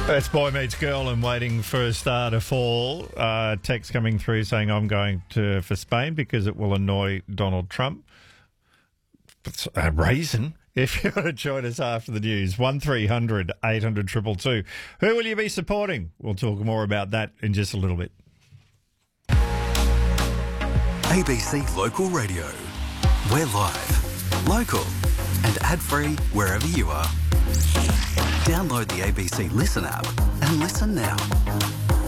It's Boy Meets Girl and Waiting for a Star to Fall. Text coming through saying I'm going for Spain because it will annoy Donald Trump. It's a reason. If you want to join us after the news, 1300 800 222. Who will you be supporting? We'll talk more about that in just a little bit. ABC Local Radio. We're live, local and ad-free wherever you are. Download the ABC Listen app and listen now.